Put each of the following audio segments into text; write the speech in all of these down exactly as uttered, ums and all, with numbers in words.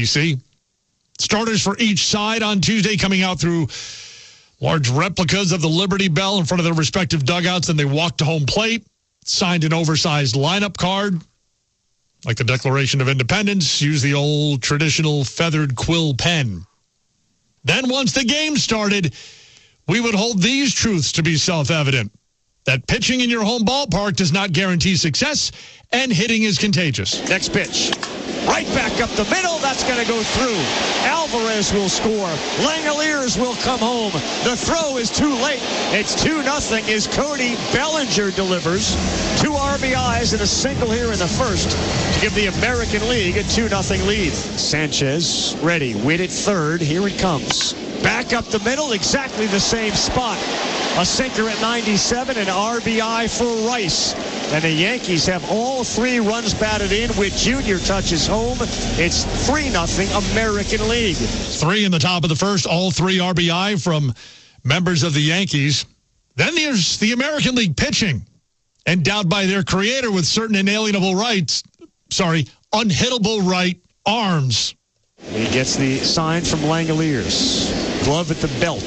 D C. Starters for each side on Tuesday coming out through large replicas of the Liberty Bell in front of their respective dugouts. Then they walked to home plate, signed an oversized lineup card, like the Declaration of Independence, used the old traditional feathered quill pen. Then once the game started, we would hold these truths to be self-evident. That pitching in your home ballpark does not guarantee success, and hitting is contagious. Next pitch. Right back up the middle. That's going to go through. Alvarez will score. Langeliers will come home. The throw is too late. It's two nothing as Cody Bellinger delivers. Two R B Is and a single here in the first to give the American League a two nothing lead. Sanchez ready. Witt at third. Here it comes. Back up the middle. Exactly the same spot. A sinker at ninety-seven, an R B I for Rice. And the Yankees have all three runs batted in. With Junior touches home. It's three nothing American League. Three in the top of the first, all three R B I from members of the Yankees. Then there's the American League pitching, endowed by their creator with certain inalienable rights. Sorry, unhittable right arms. He gets the sign from Langeliers. Glove at the belt.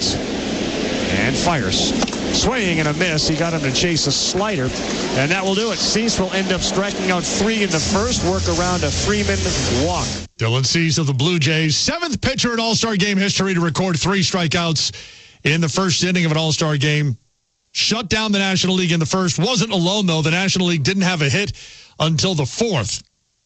And fires. Swinging and a miss. He got him to chase a slider. And that will do it. Cease will end up striking out three in the first. Work around a Freeman walk. Dylan Cease of the Blue Jays, seventh pitcher in All-Star game history to record three strikeouts in the first inning of an All-Star game. Shut down the National League in the first. Wasn't alone, though. The National League didn't have a hit until the fourth.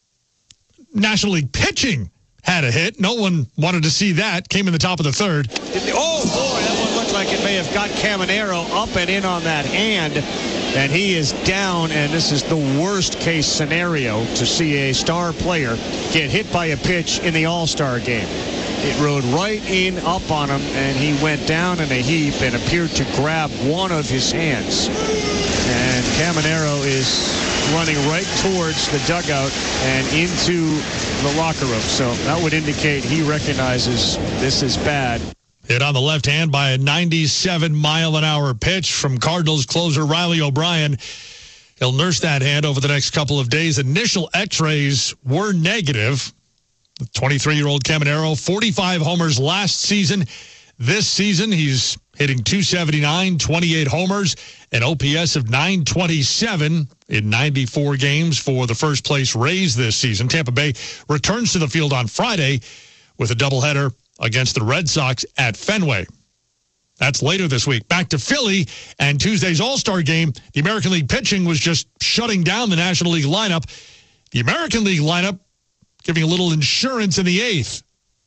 National League pitching had a hit. No one wanted to see that. Came in the top of the third. Oh, boy, that one looked like it may have got Caminero up and in on that hand. And he is down, and this is the worst-case scenario to see a star player get hit by a pitch in the All-Star game. It rode right in up on him, and he went down in a heap and appeared to grab one of his hands. And Caminero is running right towards the dugout and into the locker room. So that would indicate he recognizes this is bad. Hit on the left hand by a ninety-seven mile an hour pitch from Cardinals closer Riley O'Brien. He'll nurse that hand over the next couple of days. Initial x-rays were negative. The twenty-three-year-old Caminero, forty-five homers last season. This season, he's hitting two seventy-nine, twenty-eight homers, an O P S of nine twenty-seven in ninety-four games for the first-place Rays this season. Tampa Bay returns to the field on Friday with a doubleheader against the Red Sox at Fenway. That's later this week. Back to Philly and Tuesday's All-Star game. The American League pitching was just shutting down the National League lineup. The American League lineup giving a little insurance in the eighth.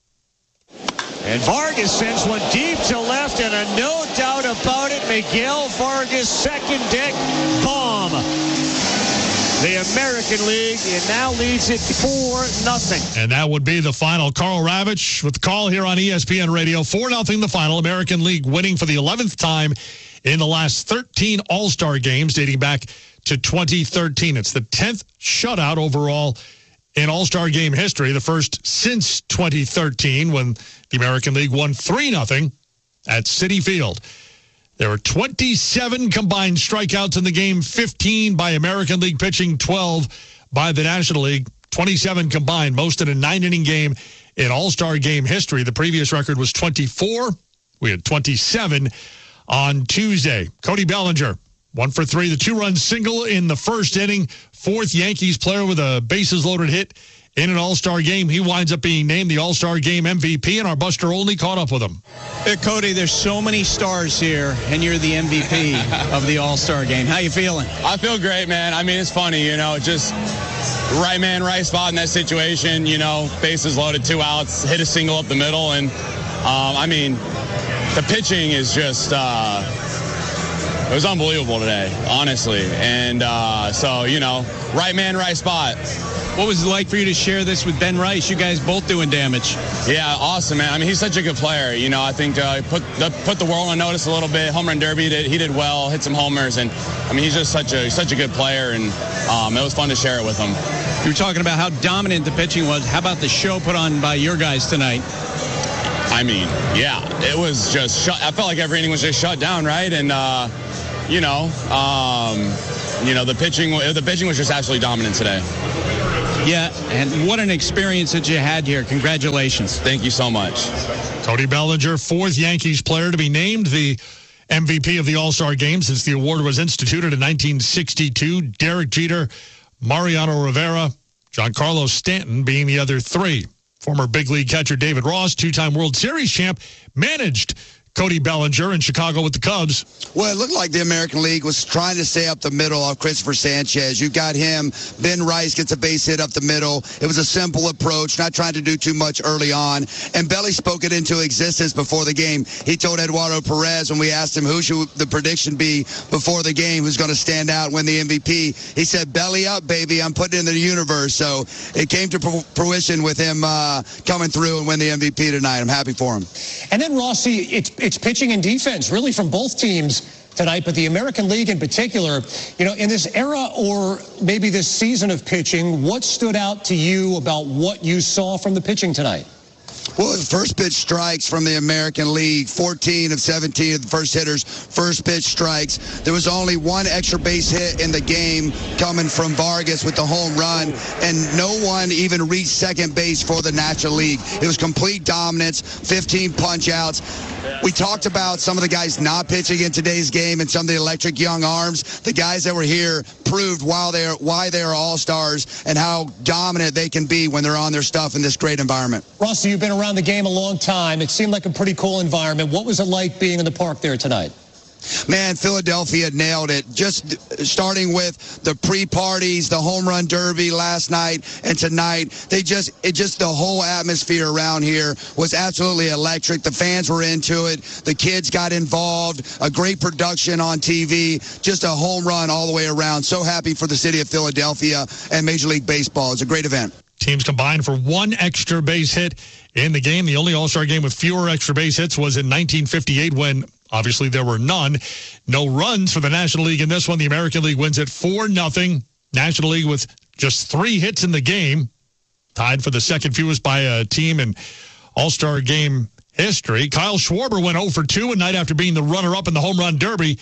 And Vargas sends one deep to left, and a no doubt about it, Miguel Vargas, second deck bomb. The American League, it now leads it four nothing. And that would be the final. Carl Ravitch with the call here on E S P N Radio. four nothing the final. American League winning for the eleventh time in the last thirteen All-Star games dating back to twenty thirteen. It's the tenth shutout overall in All-Star game history, the first since twenty thirteen when the American League won three nothing at Citi Field. There were twenty-seven combined strikeouts in the game, fifteen by American League pitching, twelve by the National League, twenty-seven combined, most in a nine-inning game in All-Star game history. The previous record was twenty-four. We had twenty-seven on Tuesday. Cody Bellinger, one for three, the two-run single in the first inning. Fourth Yankees player with a bases-loaded hit in an All-Star game. He winds up being named the All-Star game M V P, and our Buster Olney caught up with him. Hey, Cody, there's so many stars here, and you're the M V P of the All-Star game. How you feeling? I feel great, man. I mean, it's funny, you know, just right man, right spot in that situation, you know, bases loaded, two outs, hit a single up the middle, and, um, I mean, the pitching is just, uh, it was unbelievable today, honestly. And uh, so, you know, right man, right spot. What was it like for you to share this with Ben Rice? You guys both doing damage. Yeah, awesome, man. I mean, he's such a good player. You know, I think uh, put the put the world on notice a little bit. Home run derby, he did, he did well, hit some homers, and I mean, he's just such a such a good player, and um, it was fun to share it with him. You were talking about how dominant the pitching was. How about the show put on by your guys tonight? I mean, yeah, it was just shut. I felt like every inning was just shut down, right? And uh, you know, um, you know, the pitching the pitching was just absolutely dominant today. Yeah, and what an experience that you had here. Congratulations. Thank you so much. Cody Bellinger, fourth Yankees player to be named the M V P of the All-Star Game since the award was instituted in nineteen sixty-two. Derek Jeter, Mariano Rivera, Giancarlo Stanton being the other three. Former big league catcher David Ross, two-time World Series champ, managed Cody Bellinger in Chicago with the Cubs. Well, it looked like the American League was trying to stay up the middle of Christopher Sanchez. You got him. Ben Rice gets a base hit up the middle. It was a simple approach, not trying to do too much early on. And Belly spoke it into existence before the game. He told Eduardo Perez when we asked him who should the prediction be before the game, who's going to stand out and win the M V P. He said, belly up, baby. I'm putting it in the universe. So it came to fruition with him uh, coming through and win the M V P tonight. I'm happy for him. And then, Rossi, it's It's pitching and defense, really, from both teams tonight, but the American League in particular. You know, in this era or maybe this season of pitching, what stood out to you about what you saw from the pitching tonight? Well, first pitch strikes from the American League, fourteen of seventeen of the first hitters, first pitch strikes. There was only one extra base hit in the game coming from Vargas with the home run, and no one even reached second base for the National League. It was complete dominance, fifteen punch outs. We talked about some of the guys not pitching in today's game and some of the electric young arms. The guys that were here proved why they're, why they are all-stars and how dominant they can be when they're on their stuff in this great environment. Ross, you've been around the game a long time. It seemed like a pretty cool environment. What was it like being in the park there tonight? Man, Philadelphia nailed it. Just starting with the pre-parties, the home run derby last night and tonight, they just, it just, the whole atmosphere around here was absolutely electric. The fans were into it. The kids got involved. A great production on T V. Just a home run all the way around. So happy for the city of Philadelphia and Major League Baseball. It's a great event. Teams combined for one extra base hit in the game. The only All-Star game with fewer extra base hits was in nineteen fifty-eight when obviously there were none. No runs for the National League in this one. The American League wins it four nothing. National League with just three hits in the game. Tied for the second fewest by a team in All-Star game history. Kyle Schwarber went oh for two a night after being the runner-up in the home run derby.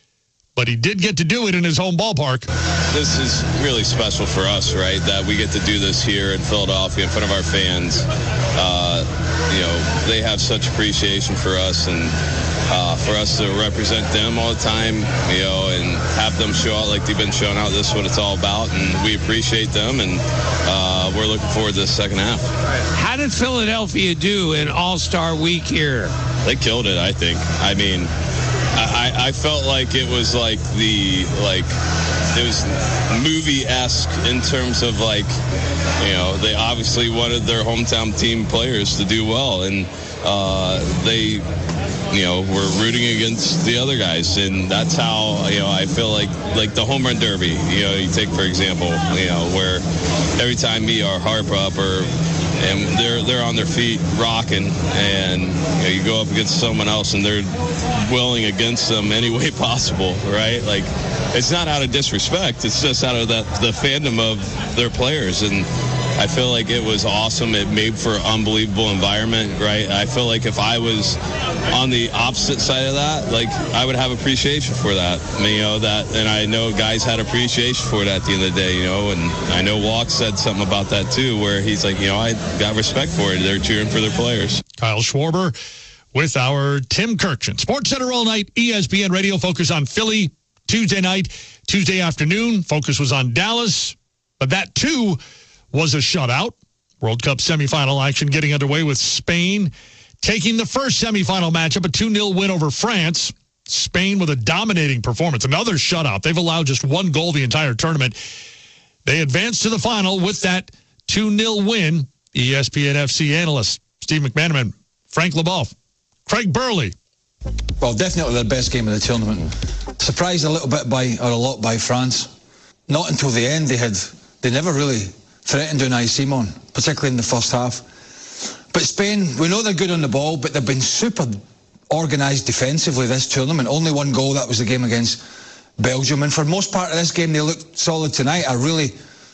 But he did get to do it in his home ballpark. This is really special for us, right, that we get to do this here in Philadelphia in front of our fans. Uh, you know, they have such appreciation for us, and uh, for us to represent them all the time, you know, and have them show out like they've been showing out. This is what it's all about, and we appreciate them, and uh, we're looking forward to the second half. How did Philadelphia do in All-Star Week here? They killed it, I think. I mean, I, I felt like it was like the, like, it was movie-esque in terms of, like, you know, they obviously wanted their hometown team players to do well, and uh, they, you know, were rooting against the other guys, and that's how, you know, I feel like, like the home run derby, you know, you take, for example, you know, where every time me or Harper or and they're they're on their feet rocking, and you know, you go up against someone else and they're willing against them any way possible, right? Like, it's not out of disrespect, it's just out of that the fandom of their players. And I feel like it was awesome. It made for an unbelievable environment, right? I feel like if I was on the opposite side of that, like, I would have appreciation for that. I mean, you know, that, and I know guys had appreciation for it at the end of the day, you know, and I know Walk said something about that too, where he's like, you know, I got respect for it. They're cheering for their players. Kyle Schwarber with our Tim Kirkchin. Sports Center all night, E S P N Radio, focus on Philly. Tuesday night, Tuesday afternoon, focus was on Dallas, but that too was a shutout. World Cup semifinal action getting underway with Spain taking the first semifinal matchup, a two nil win over France. Spain with a dominating performance. Another shutout. They've allowed just one goal the entire tournament. They advanced to the final with that two nil win. E S P N F C analyst Steve McManaman, Frank Leboeuf, Craig Burley. Well, definitely the best game of the tournament. Surprised a little bit by, or a lot by France. Not until the end. They had, they never really threatened Unai Simon, particularly in the first half. But Spain, we know they're good on the ball, but they've been super organised defensively this tournament. Only one goal, that was the game against Belgium. And for most part of this game, they looked solid tonight. A really,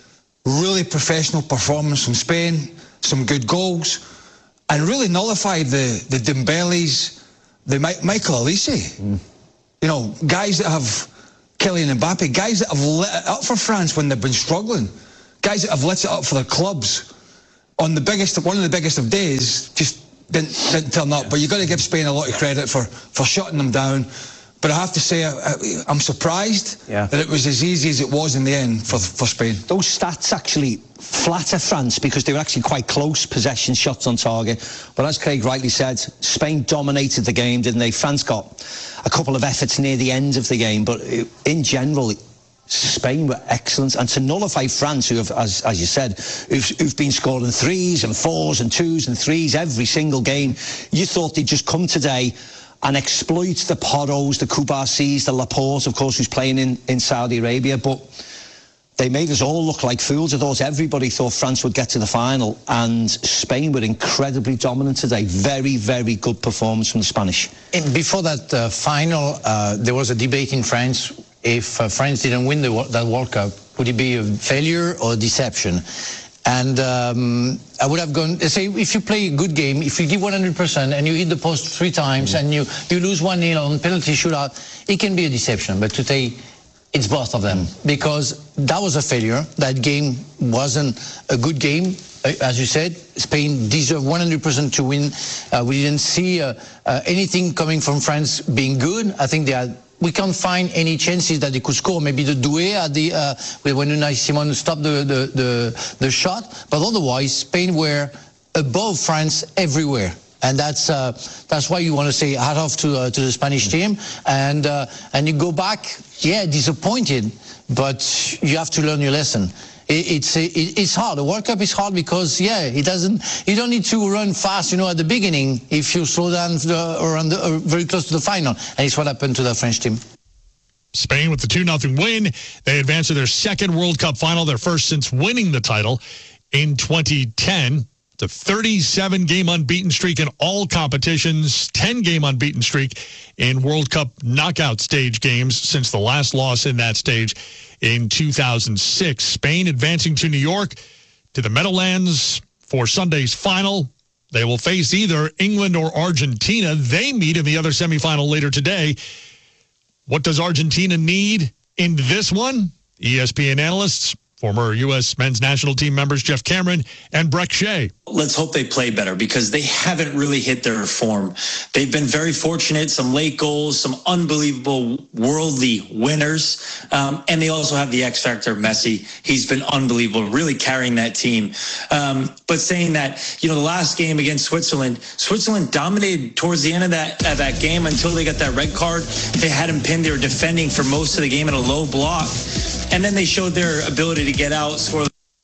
really professional performance from Spain, some good goals, and really nullified the, the Dembeles, the Mi- Michael Olise. Mm. You know, guys that have Kylian Mbappe, guys that have lit it up for France when they've been struggling. guys that have lit it up for their clubs on the biggest, one of the biggest of days, just didn't, didn't turn up. But you've got to give Spain a lot of credit for, for shutting them down. But I have to say, I, I'm surprised yeah. that it was as easy as it was in the end for for Spain. Those stats actually flatter France because they were actually quite close, possession, shots on target. But as Craig rightly said, Spain dominated the game, didn't they? France got a couple of efforts near the end of the game, but in general, Spain were excellent. And to nullify France, who have, as, as you said, who've, who've been scoring threes and fours and twos and threes every single game, you thought they'd just come today and exploit the Porros, the Koubarsis, the Laporte, of course, who's playing in, in Saudi Arabia. But they made us all look like fools. I thought everybody thought France would get to the final, and Spain were incredibly dominant today. Very, very good performance from the Spanish. And before that uh, final, uh, there was a debate in France. If uh, France didn't win the, that World Cup, would it be a failure or a deception? And um, I would have gone, say, if you play a good game, if you give one hundred percent and you hit the post three times mm. and you, you lose one nil on penalty shootout, it can be a deception. But today, it's both of them. Mm. Because that was a failure. That game wasn't a good game. As you said, Spain deserved one hundred percent to win. Uh, we didn't see uh, uh, anything coming from France being good. I think they had... We can't find any chances that they could score. Maybe the Doué at the uh, when Unai Simon stopped the, the the the shot, but otherwise Spain were above France everywhere, and that's uh, that's why you want to say hat off to uh, to the Spanish team. And uh, and you go back, yeah, disappointed, but you have to learn your lesson. It's it's hard. The World Cup is hard because yeah, it doesn't. You don't need to run fast, you know, at the beginning if you slow down the, around the, or very close to the final, and it's what happened to the French team. Spain with the two nothing win. They advance to their second World Cup final, their first since winning the title in twenty ten. The thirty-seven game unbeaten streak in all competitions, ten game unbeaten streak in World Cup knockout stage games since the last loss in that stage in two thousand six. Spain advancing to New York to the Meadowlands for Sunday's final. They will face either England or Argentina. They meet in the other semifinal later today. What does Argentina need in this one? E S P N analysts, former U S men's national team members Jeff Cameron and Breck Shea. Let's hope they play better because they haven't really hit their form. They've been very fortunate, some late goals, some unbelievable worldly winners, um, and they also have the X factor of Messi. He's been unbelievable, really carrying that team. Um, but saying that, you know, the last game against Switzerland, Switzerland dominated towards the end of that uh, that game until they got that red card. They had him pinned. They were defending for most of the game in a low block. And then they showed their ability to get out, score.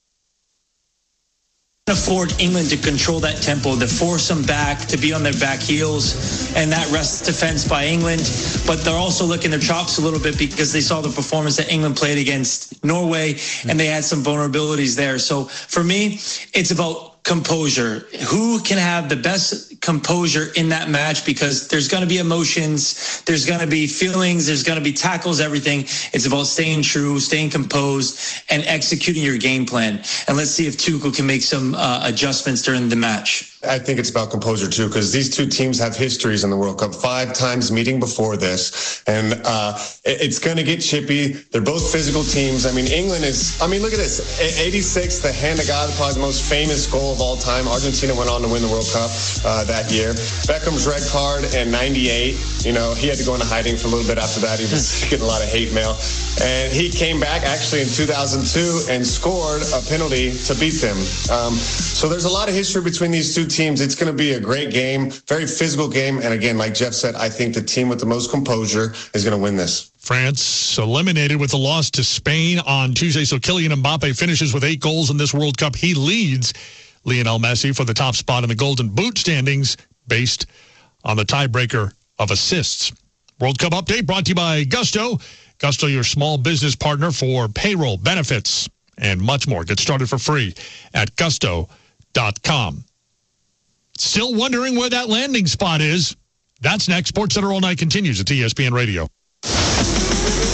Afford England to control that tempo, to force them back, to be on their back heels, and that rests defense by England. But they're also licking their chops a little bit because they saw the performance that England played against Norway, and they had some vulnerabilities there. So for me, it's about composure. Who can have the best composure in that match? Because there's going to be emotions, there's going to be feelings, there's going to be tackles, everything. It's about staying true, staying composed, and executing your game plan. And let's see if Tuchel can make some uh, adjustments during the match. I think it's about composure, too, because these two teams have histories in the World Cup, five times meeting before this. And uh, it's going to get chippy. They're both physical teams. I mean, England is, I mean, look at this. eighty-six, the hand of God, probably the most famous goal of all time. Argentina went on to win the World Cup uh, that year. Beckham's red card in ninety-eight, you know, he had to go into hiding for a little bit after that. He was getting a lot of hate mail. And he came back actually in two thousand two and scored a penalty to beat them. Um, so there's a lot of history between these two teams. It's going to be a great game, very physical game. And again, like Jeff said, I think the team with the most composure is going to win this. France eliminated with the loss to Spain on Tuesday. So Kylian Mbappe finishes with eight goals in this World Cup. He leads Lionel Messi for the top spot in the Golden Boot standings based on the tiebreaker of assists. World Cup update brought to you by Gusto. Gusto, your small business partner for payroll, benefits, and much more. Get started for free at gusto dot com. Still wondering where that landing spot is? That's next. Sports Center All Night continues at E S P N Radio.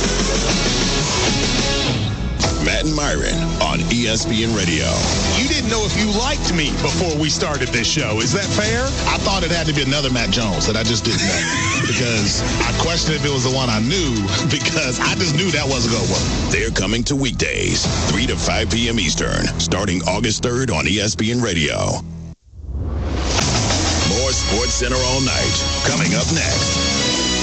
Matt and Myron on E S P N Radio. You didn't know if you liked me before we started this show. Is that fair? I thought it had to be another Mac Jones that I just didn't know because I questioned if it was the one I knew because I just knew that wasn't going to work. They're coming to weekdays, three to five p.m. Eastern, starting August third on E S P N Radio. More Sports Center all night, coming up next.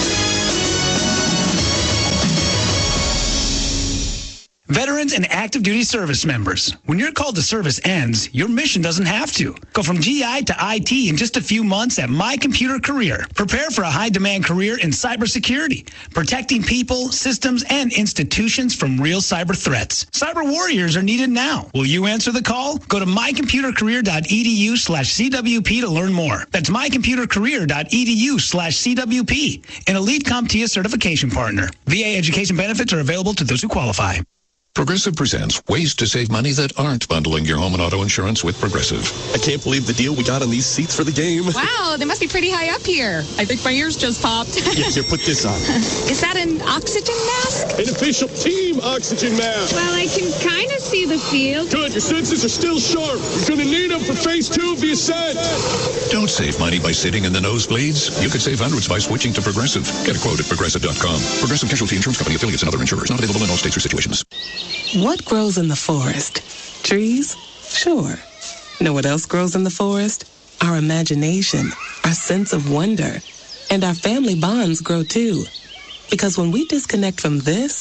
Veterans and active duty service members, when your call to service ends, your mission doesn't have to. Go from G I to I T in just a few months at My Computer Career. Prepare for a high-demand career in cybersecurity, protecting people, systems, and institutions from real cyber threats. Cyber warriors are needed now. Will you answer the call? Go to mycomputercareer.edu slash CWP to learn more. That's mycomputercareer.edu slash CWP, an Elite CompTIA certification partner. V A education benefits are available to those who qualify. Progressive presents ways to save money that aren't bundling your home and auto insurance with Progressive. I can't believe the deal we got on these seats for the game. Wow, they must be pretty high up here. I think my ears just popped. Yeah, here, put this on. Is that an oxygen mask? An official team oxygen mask. Well, I can kind of see the field. Good, your senses are still sharp. You're going to need them for phase two of the ascent. Don't save money by sitting in the nosebleeds. You could save hundreds by switching to Progressive. Get a quote at progressive dot com. Progressive Casualty Insurance Company, affiliates, and other insurers. Not available in all states or situations. What grows in the forest? Trees? Sure. Know what else grows in the forest? Our imagination, our sense of wonder, and our family bonds grow too. Because when we disconnect from this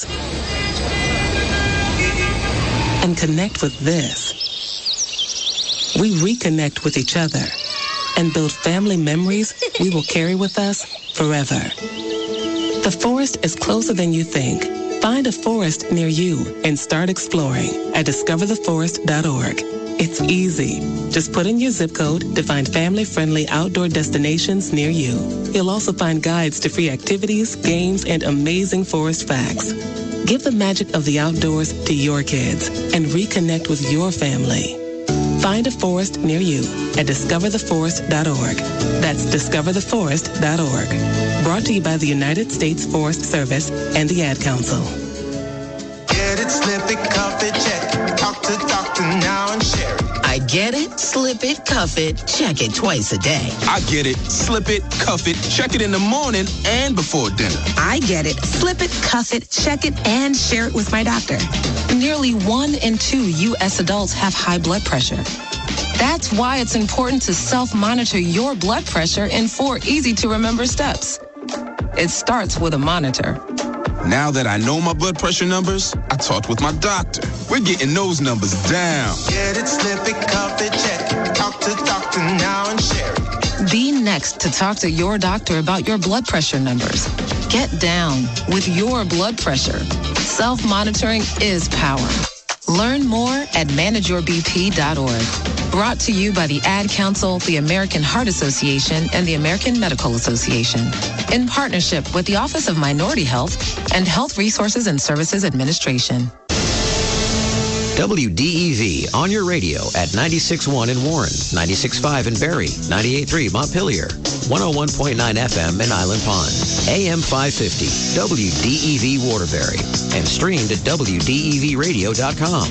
and connect with this, we reconnect with each other and build family memories we will carry with us forever. The forest is closer than you think. Find a forest near you and start exploring at discover the forest dot org. It's easy. Just put in your zip code to find family-friendly outdoor destinations near you. You'll also find guides to free activities, games, and amazing forest facts. Give the magic of the outdoors to your kids and reconnect with your family. Find a forest near you at discover the forest dot org. That's discover the forest dot org. Brought to you by the United States Forest Service and the Ad Council. Get it, slip it, cuff it, check it. Talk to doctor now and share it. I get it, slip it, cuff it, check it twice a day. I get it, slip it, cuff it, check it in the morning and before dinner. I get it, slip it, cuff it, check it, and share it with my doctor. Nearly one in two U S adults have high blood pressure. That's why it's important to self-monitor your blood pressure in four easy-to-remember steps. It starts with a monitor. Now that I know my blood pressure numbers, I talked with my doctor. We're getting those numbers down. Get it, slip it, cuff it, check it. Talk to doctor now and share it. Be next to talk to your doctor about your blood pressure numbers. Get down with your blood pressure. Self-monitoring is power. Learn more at manage your b p dot org. Brought to you by the Ad Council, the American Heart Association, and the American Medical Association. In partnership with the Office of Minority Health and Health Resources and Services Administration. W D E V on your radio at ninety-six point one in Warren, ninety-six point five in Barrie, ninety-eight point three Montpelier, one oh one point nine F M in Island Pond, A M five fifty, W D E V Waterbury, and streamed at W D E V radio dot com.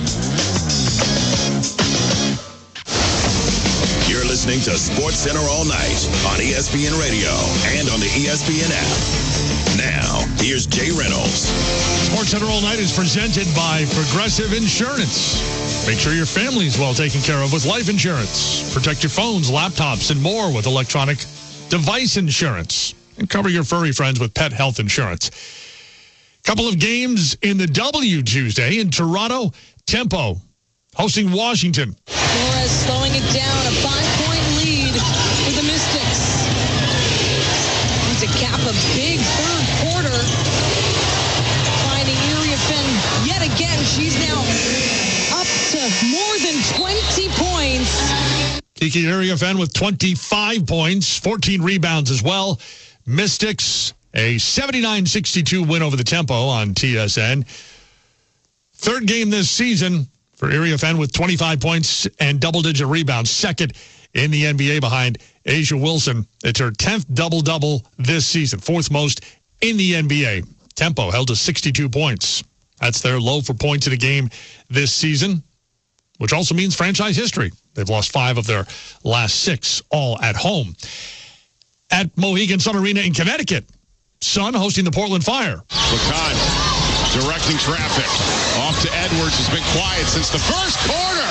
You're listening to Sports Center all night on E S P N Radio and on the E S P N app. Now, here's Jay Reynolds. Sports Center all night is presented by Progressive Insurance. Make sure your family's well taken care of with life insurance. Protect your phones, laptops, and more with electronic device insurance. And cover your furry friends with pet health insurance. Couple of games in the W Tuesday in Toronto. Tempo hosting Washington. Flores slowing it down. A five-point lead for the Mystics. And to cap a big third quarter. Finding Iriafen yet again. She's now up to more than twenty points. Kiki Iriafen with twenty-five points, fourteen rebounds as well. Mystics, a seventy-nine sixty-two win over the Tempo on T S N. Third game this season for Iriafen with twenty-five points and double-digit rebounds. Second in the N B A behind A'ja Wilson. It's her tenth double-double this season, fourth most in the N B A. Tempo held to sixty-two points. That's their low for points in a game this season, which also means franchise history. They've lost five of their last six, all at home. At Mohegan Sun Arena in Connecticut, Sun hosting the Portland Fire. Lacan directing traffic. Off to Edwards. Has been quiet since the first quarter.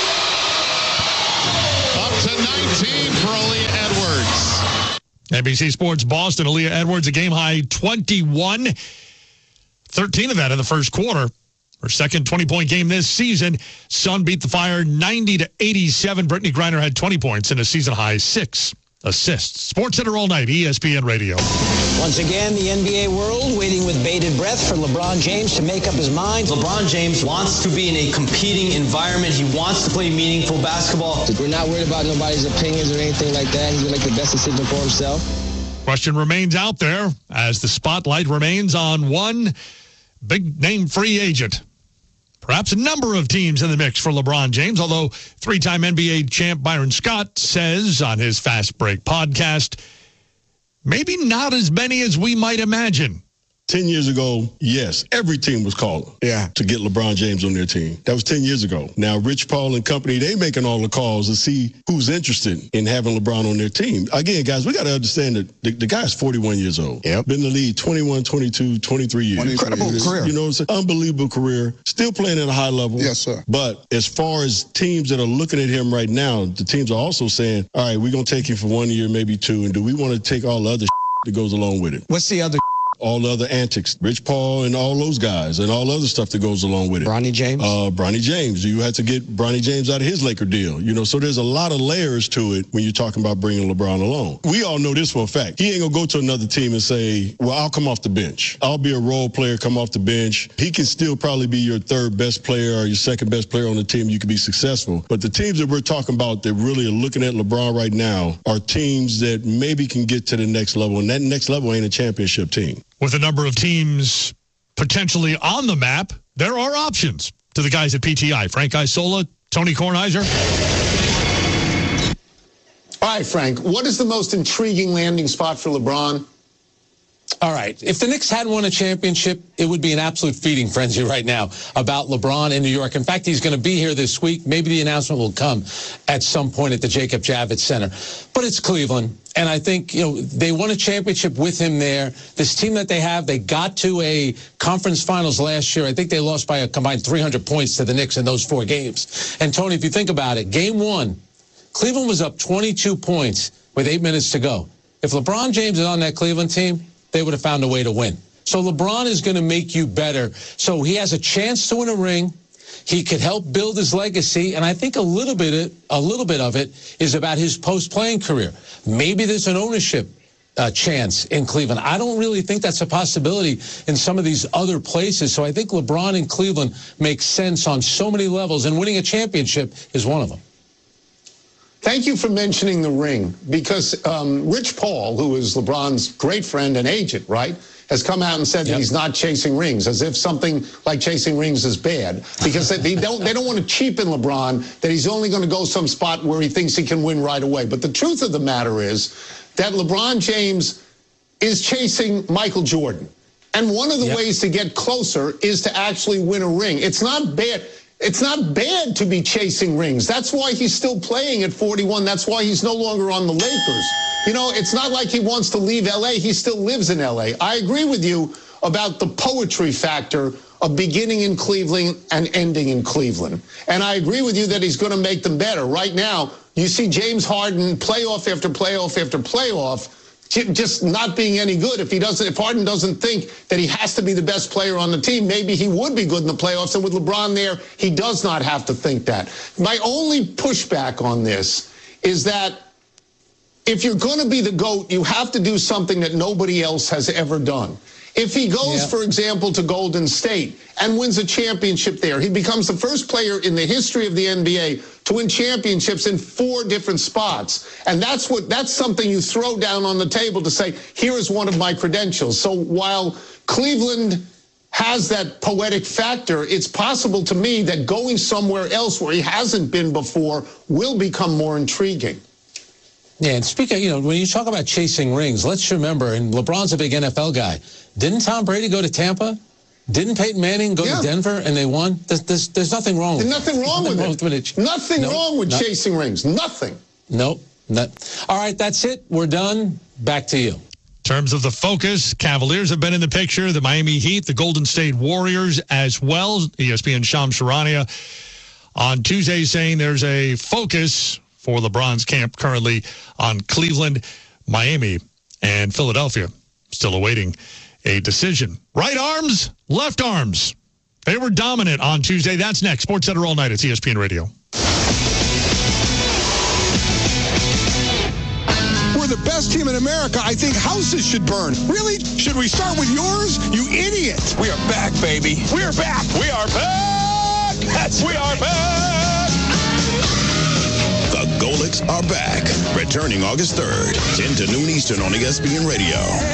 Up to nineteen for Aaliyah Edwards. N B C Sports Boston, Aaliyah Edwards, a game-high twenty-one. thirteen of that in the first quarter. Her second twenty-point game this season. Sun beat the Fire ninety to eighty-seven. Brittany Griner had twenty points and a season-high six assists. Sports Center all night, E S P N Radio. Once again, the N B A world waiting with bated breath for LeBron James to make up his mind. LeBron James wants to be in a competing environment. He wants to play meaningful basketball. We're not worried about nobody's opinions or anything like that. He's going to make the best decision for himself. Question remains out there as the spotlight remains on one big-name free agent. Perhaps a number of teams in the mix for LeBron James, although three-time N B A champ Byron Scott says on his Fast Break podcast, maybe not as many as we might imagine. Ten years ago, yes, every team was calling yeah. to get LeBron James on their team. That was ten years ago. Now, Rich Paul and company, they making all the calls to see who's interested in having LeBron on their team. Again, guys, we got to understand that the, the guy's forty-one years old. Yep. Been in the league twenty-one, twenty-two, twenty-three years. Incredible career. You know what I'm saying? Unbelievable career. Still playing at a high level. Yes, sir. But as far as teams that are looking at him right now, the teams are also saying, all right, we're going to take him for one year, maybe two, and do we want to take all the other that goes along with it? What's the other all the other antics, Rich Paul and all those guys and all the other stuff that goes along with it. Bronny James? Uh, Bronny James. You had to get Bronny James out of his Laker deal. You know, so there's a lot of layers to it when you're talking about bringing LeBron along. We all know this for a fact. He ain't going to go to another team and say, well, I'll come off the bench. I'll be a role player, come off the bench. He can still probably be your third best player or your second best player on the team. You can be successful. But the teams that we're talking about that really are looking at LeBron right now are teams that maybe can get to the next level. And that next level ain't a championship team. With a number of teams potentially on the map, there are options to the guys at P T I. Frank Isola, Tony Kornheiser. All right, Frank, what is the most intriguing landing spot for LeBron? All right. If the Knicks had won a championship, it would be an absolute feeding frenzy right now about LeBron in New York. In fact, he's going to be here this week. Maybe the announcement will come at some point at the Jacob Javits Center. But it's Cleveland. And I think, you know, they won a championship with him there. This team that they have, they got to a conference finals last year. I think they lost by a combined three hundred points to the Knicks in those four games. And, Tony, if you think about it, game one, Cleveland was up twenty-two points with eight minutes to go. If LeBron James is on that Cleveland team, they would have found a way to win. So LeBron is going to make you better. So he has a chance to win a ring. He could help build his legacy, and I think a little bit, a little bit of it is about his post-playing career. Maybe there's an ownership uh, chance in Cleveland. I don't really think that's a possibility in some of these other places. So I think LeBron in Cleveland makes sense on so many levels, and winning a championship is one of them. Thank you for mentioning the ring, because um, Rich Paul, who is LeBron's great friend and agent, right, has come out and said yep. that he's not chasing rings, as if something like chasing rings is bad, because they don't they don't want to cheapen LeBron, that he's only going to go some spot where he thinks he can win right away. But the truth of the matter is that LeBron James is chasing Michael Jordan. And one of the yep. ways to get closer is to actually win a ring. It's not bad. It's not bad to be chasing rings. That's why he's still playing at forty-one. That's why he's no longer on the Lakers. You know, it's not like he wants to leave L A. He still lives in L A. I agree with you about the poetry factor of beginning in Cleveland and ending in Cleveland. And I agree with you that he's going to make them better. Right now, you see James Harden playoff after playoff after playoff just not being any good. If he doesn't, if Harden doesn't think that he has to be the best player on the team, maybe he would be good in the playoffs. And with LeBron there, he does not have to think that. My only pushback on this is that if you're going to be the GOAT, you have to do something that nobody else has ever done. If he goes, yeah. for example, to Golden State and wins a championship there, he becomes the first player in the history of the N B A to win championships in four different spots. And that's what that's something you throw down on the table to say, here is one of my credentials. So while Cleveland has that poetic factor, it's possible to me that going somewhere else where he hasn't been before will become more intriguing. Yeah, and speaking of, you know, when you talk about chasing rings, let's remember, and LeBron's a big N F L guy. Didn't Tom Brady go to Tampa? Didn't Peyton Manning go Yeah. to Denver and they won? There's, there's, there's nothing wrong with There's nothing wrong with it. with it. Nothing No, wrong with no. chasing rings. Nothing. Nope. Not. All right, that's it. We're done. Back to you. In terms of the focus, Cavaliers have been in the picture, the Miami Heat, the Golden State Warriors as well. E S P N Shams Charania on Tuesday saying there's a focus for LeBron's camp currently on Cleveland, Miami, and Philadelphia. Still awaiting a decision. Right arms, left arms. They were dominant on Tuesday. That's next. Sports Center all night. It's E S P N Radio. We're the best team in America. I think houses should burn. Really? Should we start with yours? You idiot. We are back, baby. We are back. We are back. That's we are back. The Golics are back. Returning August third, ten to noon Eastern on E S P N Radio.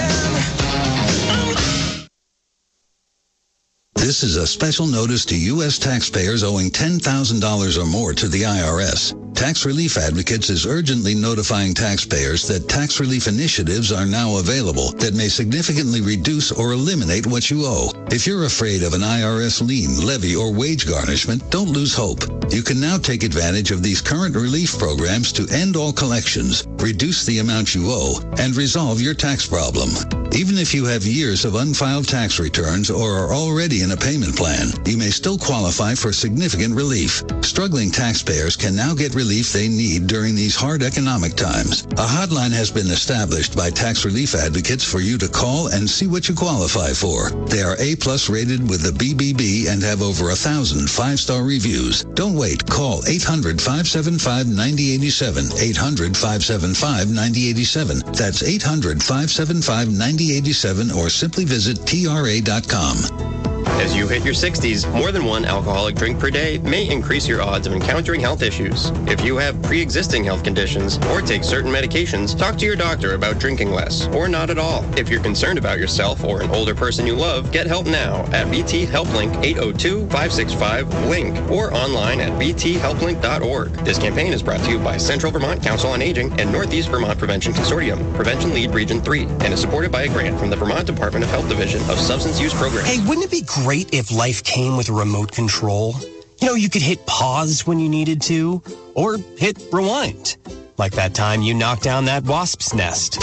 This is a special notice to U S taxpayers owing ten thousand dollars or more to the I R S. Tax Relief Advocates is urgently notifying taxpayers that tax relief initiatives are now available that may significantly reduce or eliminate what you owe. If you're afraid of an I R S lien, levy, or wage garnishment, don't lose hope. You can now take advantage of these current relief programs to end all collections, reduce the amount you owe, and resolve your tax problem. Even if you have years of unfiled tax returns or are already in a payment plan, you may still qualify for significant relief. Struggling taxpayers can now get relief they need during these hard economic times. A hotline has been established by Tax Relief Advocates for you to call and see what you qualify for. They are A-plus rated with the B B B and have over a thousand five-star reviews. Don't wait. Call eight hundred, five seven five, nine zero eight seven, eight hundred, five seven five, nine zero eight seven. That's eight hundred, five seven five, nine zero eight seven or simply visit T R A dot com. As you hit your sixties, more than one alcoholic drink per day may increase your odds of encountering health issues. If you have pre-existing health conditions or take certain medications, talk to your doctor about drinking less or not at all. If you're concerned about yourself or an older person you love, get help now at V T HelpLink eight oh two, five six five, LINK or online at v t help link dot org. This campaign is brought to you by Central Vermont Council on Aging and Northeast Vermont Prevention Consortium, Prevention Lead Region three, and is supported by a grant from the Vermont Department of Health Division of Substance Use Programs. Hey, wouldn't it be great if life came with a remote control? You know, you could hit pause when you needed to, or hit rewind. Like that time you knocked down that wasp's nest.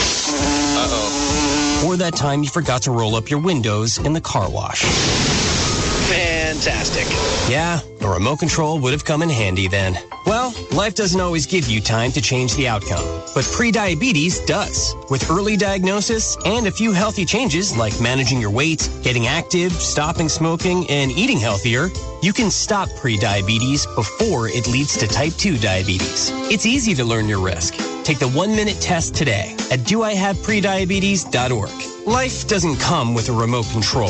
Uh-oh. Or that time you forgot to roll up your windows in the car wash. Fantastic. Yeah, a remote control would have come in handy then. Well, life doesn't always give you time to change the outcome, but prediabetes does. With early diagnosis and a few healthy changes like managing your weight, getting active, stopping smoking, and eating healthier, you can stop prediabetes before it leads to type two diabetes. It's easy to learn your risk. Take the one-minute test today at do I have prediabetes dot org. Life doesn't come with a remote control.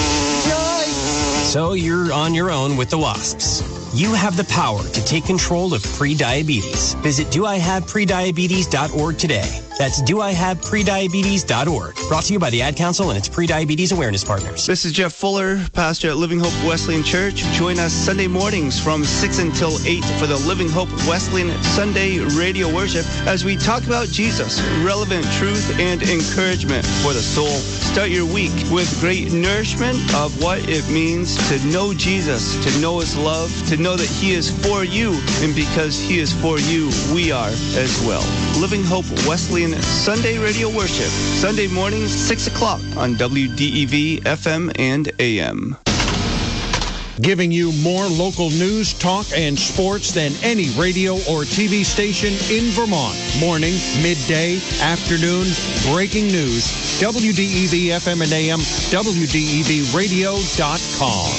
So you're on your own with the wasps. You have the power to take control of prediabetes. Visit do I have prediabetes dot org today. That's do I have prediabetes dot org. Brought to you by the Ad Council and its prediabetes awareness partners. This is Jeff Fuller, pastor at Living Hope Wesleyan Church. Join us Sunday mornings from six until eight for the Living Hope Wesleyan Sunday radio worship as we talk about Jesus, relevant truth and encouragement for the soul. Start your week with great nourishment of what it means to know Jesus, to know his love, to know that he is for you, and because he is for you, we are as well. Living Hope Wesleyan Sunday radio worship, Sunday mornings, six o'clock on W D E V F M and A M. Giving you more local news, talk, and sports than any radio or T V station in Vermont. Morning, midday, afternoon, breaking news. W D E V F M and A M, W D E V radio dot com.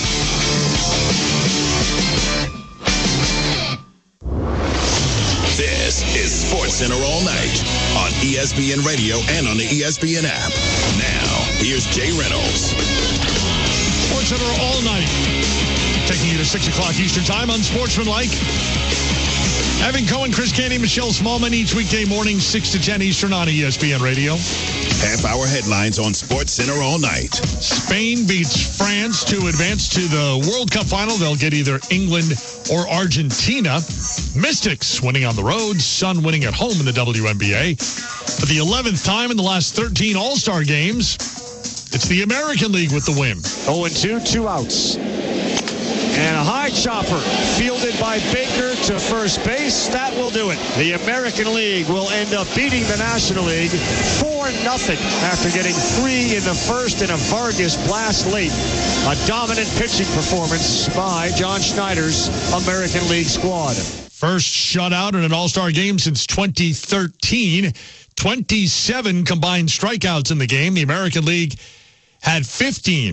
This is Sports Center all night on E S P N Radio and on the E S P N app. Now, here's Jay Reynolds. Sports Center all night. Taking you to six o'clock Eastern Time on Sportsmanlike. Evan Cohen, Chris Candy, Michelle Smallman each weekday morning, six to ten Eastern on E S P N Radio. Half-hour headlines on Sports Center all night. Spain beats France to advance to the World Cup final. They'll get either England or Argentina. Mystics winning on the road. Sun winning at home in the W N B A. For the eleventh time in the last thirteen All-Star games, It's the American League with the win. oh and two, two outs. And a high chopper fielded by Baker to first base. That will do it. The American League will end up beating the National League four nothing after getting three in the first and a Vargas blast late. A dominant pitching performance by John Schneider's American League squad. First shutout in an All-Star game since twenty thirteen. twenty-seven combined strikeouts in the game. The American League had fifteen.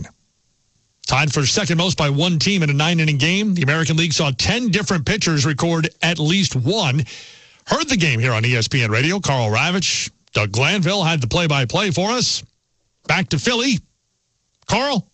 Tied for second most by one team in a nine-inning game. The American League saw ten different pitchers record at least one. Heard the game here on E S P N Radio. Carl Ravitch, Doug Glanville had the play-by-play for us. Back to Philly. Carl?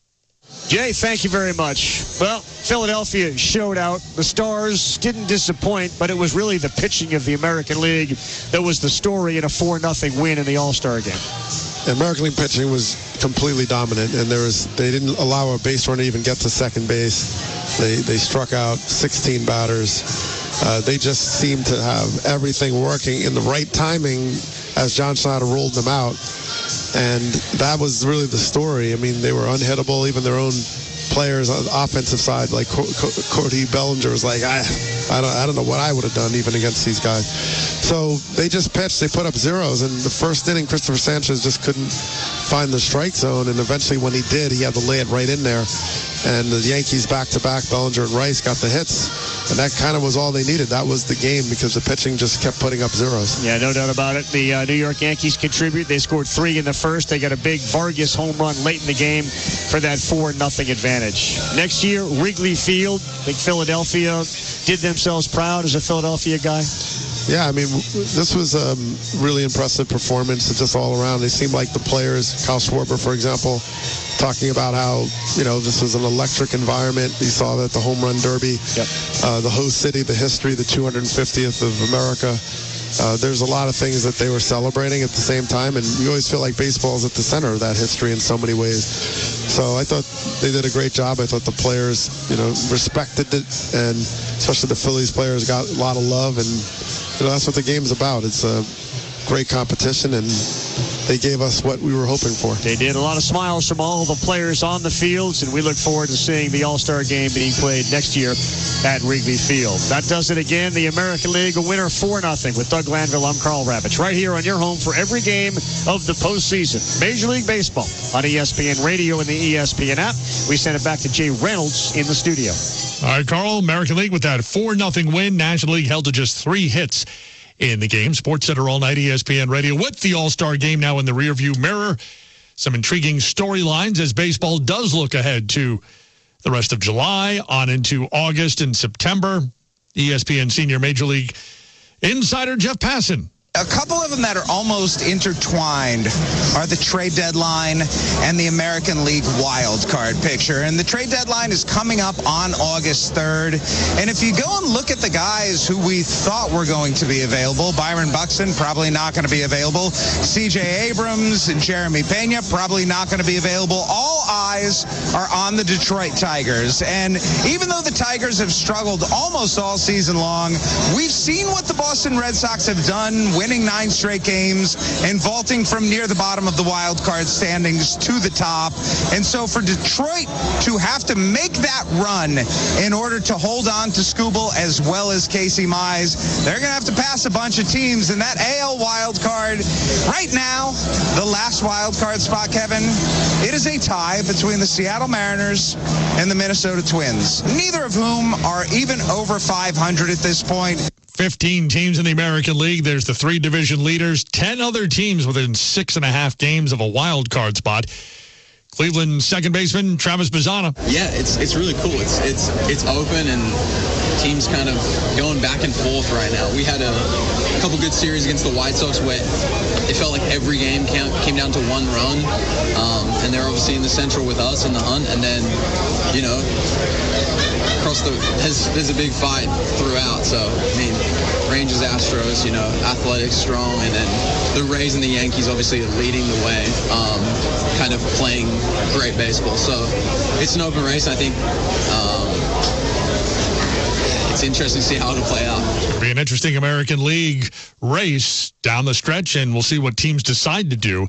Jay, thank you very much. Well, Philadelphia showed out. The Stars didn't disappoint, but it was really the pitching of the American League that was the story in a four nothing win in the All-Star game. The American League pitching was completely dominant, and there was they didn't allow a base runner to even get to second base. They they struck out sixteen batters. Uh, they just seemed to have everything working in the right timing as John Schneider rolled them out. And that was really the story. I mean, they were unhittable. Even their own players on the offensive side, like Co- Co- Cody Bellinger, was like, I, I don't, I don't know what I would have done even against these guys. So they just pitched. They put up zeros. And the first inning, Christopher Sanchez just couldn't find the strike zone. And eventually, when he did, he had to lay it right in there. And the Yankees back-to-back, Bellinger and Rice got the hits. And that kind of was all they needed. That was the game because the pitching just kept putting up zeros. Yeah, no doubt about it. The uh, New York Yankees contribute. They scored three in the first. They got a big Vargas home run late in the game for that four nothing advantage. Next year, Wrigley Field. I think Philadelphia did themselves proud as a Philadelphia guy. Yeah, I mean, this was a really impressive performance just all around. They seemed like the players, Kyle Schwarber, for example, talking about how, you know, this was an electric environment. He saw that the Home Run Derby, yep. uh, the host city, the history, the two hundred fiftieth of America. Uh, there's a lot of things that they were celebrating at the same time, and you always feel like baseball is at the center of that history in so many ways. So I thought they did a great job. I thought the players, you know, respected it, and especially the Phillies players got a lot of love, and, you know, that's what the game's about. It's a great competition, and they gave us what we were hoping for. They did. A lot of smiles from all the players on the fields, and we look forward to seeing the All-Star game being played next year at Wrigley Field. That does it again. The American League, a winner four nothing with Doug Glanville. I'm Carl Ravitch, right here on your home for every game of the postseason. Major League Baseball on E S P N Radio and the E S P N app. We send it back to Jay Reynolds in the studio. All right, Carl, American League with that four nothing win. National League held to just three hits in the game. Sports Center all night, E S P N Radio with the All-Star game now in the rearview mirror. Some intriguing storylines as baseball does look ahead to the rest of July on into August and September. E S P N Senior Major League Insider Jeff Passan. A couple of them that are almost intertwined are the trade deadline and the American League wild card picture. And the trade deadline is coming up on August third. And if you go and look at the guys who we thought were going to be available, Byron Buxton, probably not going to be available. C J Abrams and Jeremy Pena, probably not going to be available. All eyes are on the Detroit Tigers. And even though the Tigers have struggled almost all season long, we've seen what the Boston Red Sox have done, winning nine straight games and vaulting from near the bottom of the wild card standings to the top. And so for Detroit to have to make that run in order to hold on to Skubal as well as Casey Mize, they're going to have to pass a bunch of teams. And that A L wild card right now, the last wild card spot, Kevin, it is a tie between the Seattle Mariners and the Minnesota Twins, neither of whom are even over five hundred at this point. fifteen teams in the American League. There's the three division leaders, ten other teams within six and a half games of a wild card spot. Cleveland second baseman Travis Bazzana. Yeah, it's it's really cool. It's it's it's open and teams kind of going back and forth right now. We had a, a couple good series against the White Sox where it felt like every game came, came down to one run, um, and they're obviously in the Central with us in the hunt, and then you know across the there's, there's a big fight throughout. So I mean, Rangers, Astros, you know, athletic, strong, and then the Rays and the Yankees obviously are leading the way, um, kind of playing great baseball. So it's an open race. I think um, it's interesting to see how it'll play out. It'll be an interesting American League race down the stretch, and we'll see what teams decide to do.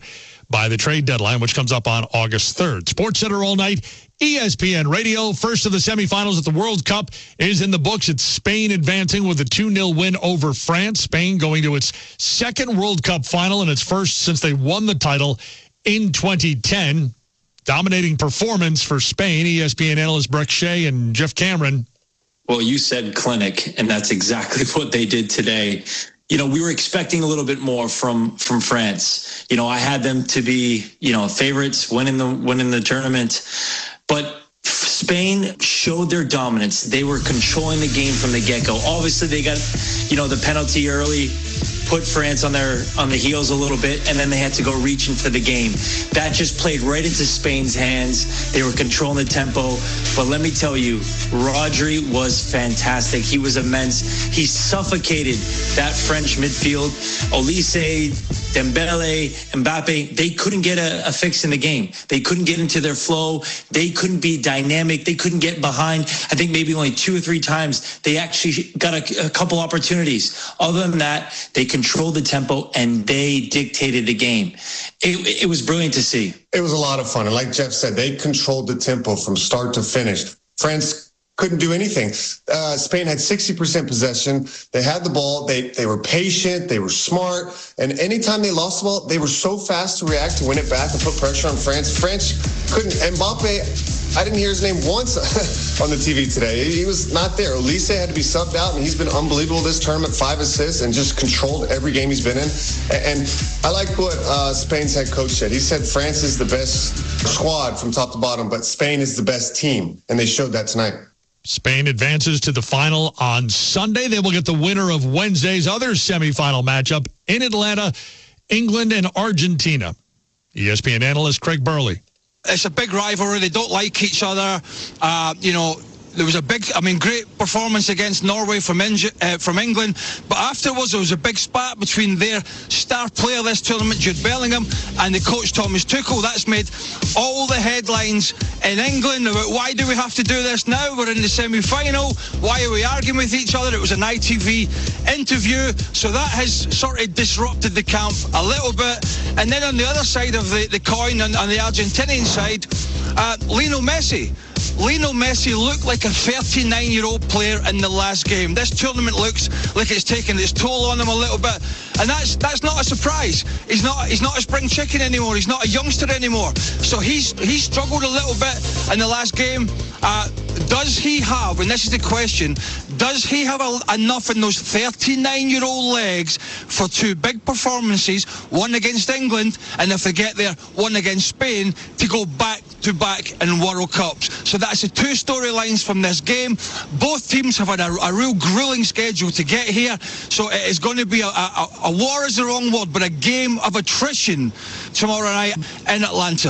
by the trade deadline, which comes up on August third. Sports Center all night, E S P N Radio. First of the semifinals at the World Cup is in the books. It's Spain advancing with a two nil win over France. Spain going to its second World Cup final and its first since they won the title in twenty ten. Dominating performance for Spain. E S P N analyst Brek Shea and Jeff Cameron. Well, you said clinic, and that's exactly what they did today. You know, we were expecting a little bit more from from France. You know, I had them to be, you know, favorites, winning the winning the tournament. But Spain showed their dominance. They were controlling the game from the get-go. Obviously, they got, you know, the penalty early, put France on their on the heels a little bit, and then they had to go reaching for the game. That just played right into Spain's hands. They were controlling the tempo. But let me tell you, Rodri was fantastic. He was immense. He suffocated that French midfield. Olise, Dembele, Mbappe, they couldn't get a, a fix in the game. They couldn't get into their flow. They couldn't be dynamic. They couldn't get behind. I think maybe only two or three times they actually got a, a couple opportunities. Other than that, they controlled the tempo and they dictated the game. It, it was brilliant to see. It was a lot of fun. And like Jeff said, they controlled the tempo from start to finish. France couldn't do anything. Uh, Spain had sixty percent possession. They had the ball. They they were patient. They were smart. And anytime they lost the ball, they were so fast to react to win it back and put pressure on France. France couldn't. Mbappe, I didn't hear his name once on the T V today. He was not there. Olise had to be subbed out, and he's been unbelievable this tournament. Five assists and just controlled every game he's been in. And I like what uh, Spain's head coach said. He said France is the best squad from top to bottom, but Spain is the best team, and they showed that tonight. Spain advances to the final on Sunday. They will get the winner of Wednesday's other semifinal matchup in Atlanta, England and Argentina. E S P N analyst Craig Burley. It's a big rivalry. They don't like each other. Uh, you know, there was a big, I mean, great performance against Norway from, Inge- uh, from England. But afterwards, there was a big spat between their star player this tournament, Jude Bellingham, and the coach, Thomas Tuchel. That's made all the headlines in England about why do we have to do this now? We're in the semi-final. Why are we arguing with each other? It was an I T V interview. So that has sort of disrupted the camp a little bit. And then on the other side of the, the coin, on, on the Argentinian side, uh, Lionel Messi. Lionel Messi looked like a thirty-nine-year-old player in the last game. This tournament looks like it's taken its toll on him a little bit, and that's that's not a surprise. He's not he's not a spring chicken anymore. He's not a youngster anymore. So he's he struggled a little bit in the last game. Uh, does he have, and this is the question, does he have a, enough in those thirty-nine-year-old legs for two big performances, one against England, and if they get there, one against Spain, to go back to back in World Cups? So that's the two storylines from this game. Both teams have had a, a real grueling schedule to get here, so it is going to be a, a, a war is the wrong word, but a game of attrition tomorrow night in Atlanta.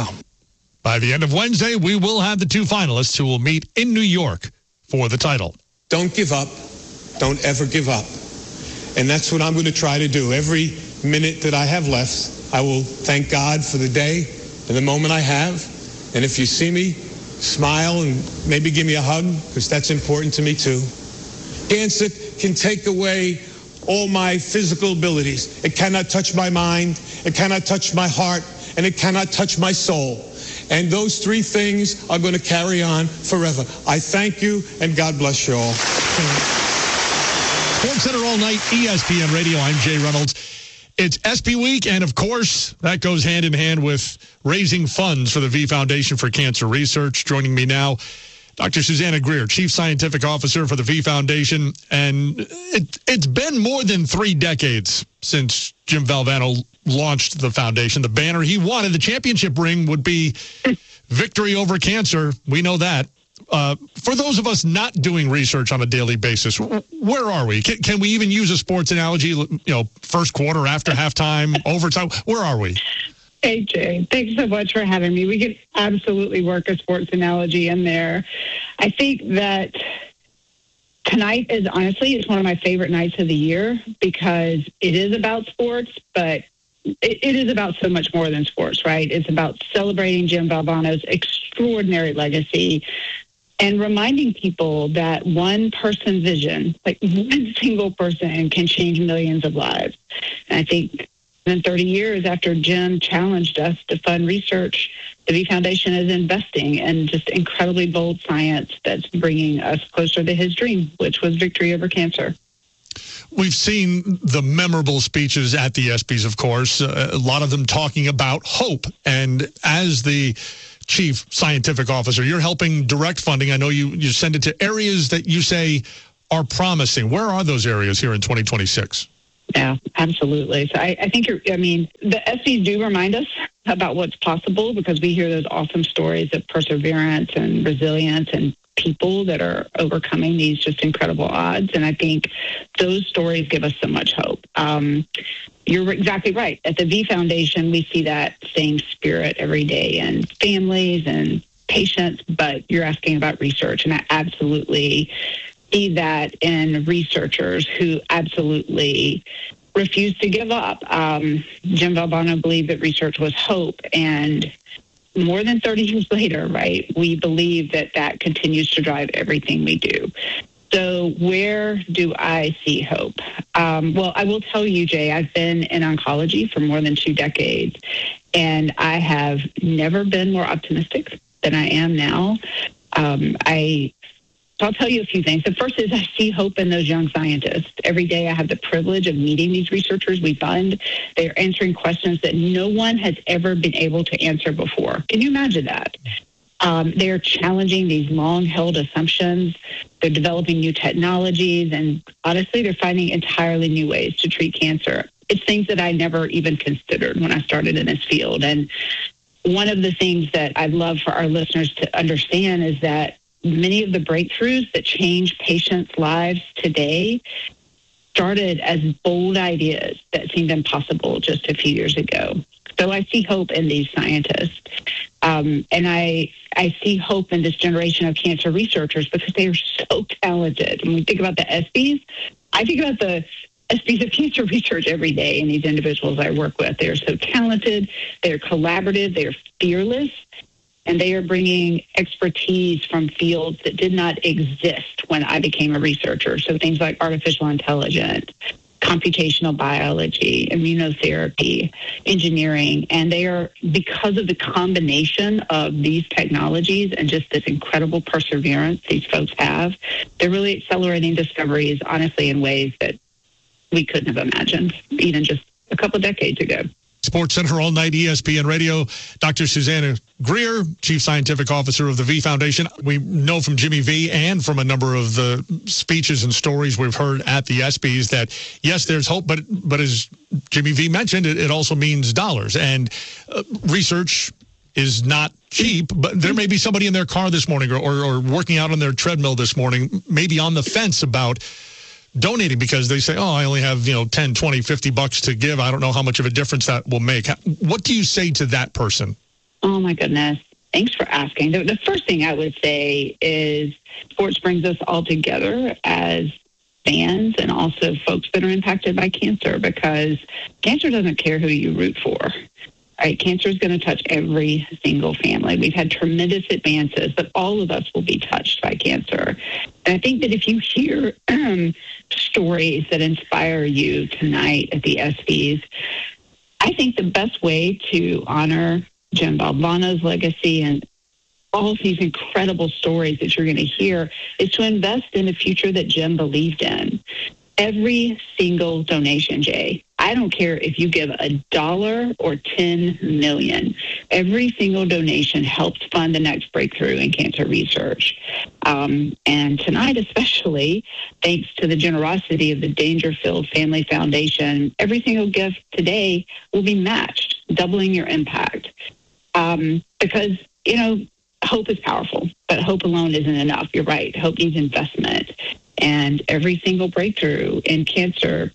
By the end of Wednesday, we will have the two finalists who will meet in New York for the title. Don't give up. Don't ever give up. And that's what I'm going to try to do. Every minute that I have left, I will thank God for the day and the moment I have. And if you see me, smile and maybe give me a hug, because that's important to me too. Cancer can take away all my physical abilities. It cannot touch my mind, it cannot touch my heart, and it cannot touch my soul. And those three things are going to carry on forever. I thank you, and God bless you all. Sports Center all night, E S P N Radio. I'm Jay Reynolds. It's E S P Y Week, and of course, that goes hand in hand with raising funds for the V Foundation for Cancer Research. Joining me now, Doctor Susanna Greer, Chief Scientific Officer for the V Foundation. And it, it's been more than three decades since Jim Valvano launched the foundation. The banner he wanted, the championship ring, would be victory over cancer. We know that. Uh, for those of us not doing research on a daily basis, where are we? Can, can we even use a sports analogy? You know, first quarter, after halftime, overtime. Where are we? Hey, Jay. Thanks so much for having me. We could absolutely work a sports analogy in there. I think that tonight is honestly, it's one of my favorite nights of the year because it is about sports, but it, it is about so much more than sports, right? It's about celebrating Jim Valvano's extraordinary legacy and reminding people that one person's vision, like one single person, can change millions of lives. And I think And thirty years after Jim challenged us to fund research, the V Foundation is investing in just incredibly bold science that's bringing us closer to his dream, which was victory over cancer. We've seen the memorable speeches at the ESPYs, of course, uh, a lot of them talking about hope. And as the chief scientific officer, you're helping direct funding. I know you, you send it to areas that you say are promising. Where are those areas here in twenty twenty-six? Yeah, absolutely. So I, I think, you're, I mean, the ESPYs do remind us about what's possible because we hear those awesome stories of perseverance and resilience and people that are overcoming these just incredible odds. And I think those stories give us so much hope. Um, you're exactly right. At the V Foundation, we see that same spirit every day in families and patients, but you're asking about research, and I absolutely see that in researchers who absolutely refuse to give up. Um, Jim Valvano believed that research was hope, and more than thirty years later, right, we believe that that continues to drive everything we do. So where do I see hope? Um, well, I will tell you, Jay, I've been in oncology for more than two decades, and I have never been more optimistic than I am now. Um, I So I'll tell you a few things. The first is I see hope in those young scientists. Every day I have the privilege of meeting these researchers we fund. They're answering questions that no one has ever been able to answer before. Can you imagine that? Um, they're challenging these long-held assumptions. They're developing new technologies. And honestly, they're finding entirely new ways to treat cancer. It's things that I never even considered when I started in this field. And one of the things that I'd love for our listeners to understand is that many of the breakthroughs that change patients' lives today started as bold ideas that seemed impossible just a few years ago. So I see hope in these scientists. Um, and I I see hope in this generation of cancer researchers because they are so talented. When we think about the ESPYs, I think about the ESPYs of cancer research every day, and these individuals I work with. They are so talented, they are collaborative, they are fearless, and they are bringing expertise from fields that did not exist when I became a researcher. So things like artificial intelligence, computational biology, immunotherapy, engineering. And they are, because of the combination of these technologies and just this incredible perseverance these folks have, they're really accelerating discoveries, honestly, in ways that we couldn't have imagined even just a couple decades ago. Sports Center all night, E S P N Radio. Doctor Susanna Greer, Chief Scientific Officer of the V Foundation. We know from Jimmy V and from a number of the speeches and stories we've heard at the ESPYs that, yes, there's hope, but but as Jimmy V mentioned, it, it also means dollars. And uh, research is not cheap, but there may be somebody in their car this morning or, or, or working out on their treadmill this morning, maybe on the fence about donating because they say, oh, I only have, you know, ten, twenty, fifty bucks to give. I don't know how much of a difference that will make. What do you say to that person? Oh, my goodness. Thanks for asking. The, the first thing I would say is sports brings us all together as fans and also folks that are impacted by cancer because cancer doesn't care who you root for. Right? Cancer is going to touch every single family. We've had tremendous advances, but all of us will be touched by cancer. And I think that if you hear um, stories that inspire you tonight at the ESPYs, I think the best way to honor Jim Valvano's legacy and all of these incredible stories that you're going to hear is to invest in the future that Jim believed in. Every single donation, Jay, I don't care if you give a dollar or ten million. Every single donation helps fund the next breakthrough in cancer research. Um, and tonight, especially, thanks to the generosity of the Dangerfield Family Foundation, every single gift today will be matched, doubling your impact. Um, because, you know, hope is powerful, but hope alone isn't enough. You're right. Hope needs investment. And every single breakthrough in cancer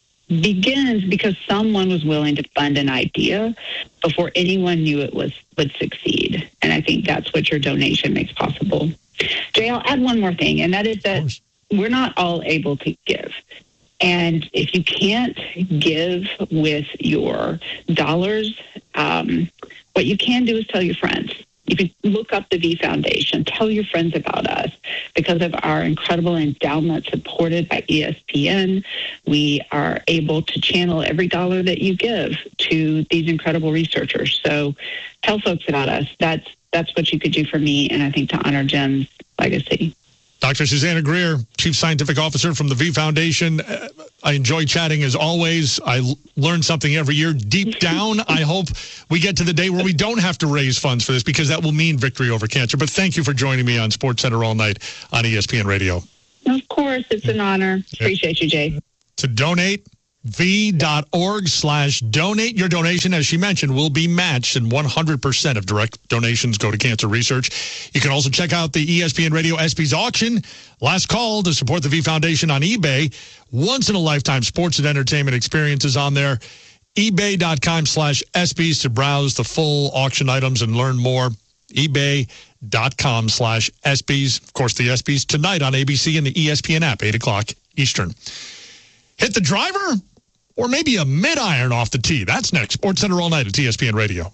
begins because someone was willing to fund an idea before anyone knew it was would succeed. And I think that's what your donation makes possible. Jay, I'll add one more thing, and that is that we're not all able to give. And if you can't give with your dollars, um, what you can do is tell your friends. You can look up the V Foundation, tell your friends about us. Because of our incredible endowment supported by E S P N, we are able to channel every dollar that you give to these incredible researchers. So tell folks about us. That's that's what you could do for me, and I think to honor Jim's legacy. Doctor Susanna Greer, Chief Scientific Officer from the V Foundation. I enjoy chatting as always. I l- learn something every year. Deep down, I hope we get to the day where we don't have to raise funds for this, because that will mean victory over cancer. But thank you for joining me on SportsCenter All Night on E S P N Radio. Of course, it's an honor. Appreciate you, Jay. To donate, v.org slash donate. Your donation, as she mentioned, will be matched, and one hundred percent of direct donations go to cancer research. You can also check out the E S P N Radio ESPYs auction. Last call to support the V Foundation on eBay. Once-in-a-lifetime sports and entertainment experiences on there. ebay.com slash ESPYs to browse the full auction items and learn more. ebay.com slash ESPYs. Of course, the ESPYs tonight on A B C and the E S P N app, eight o'clock Eastern. Hit the driver? Or maybe a mid-iron off the tee. That's next. SportsCenter All Night at E S P N Radio.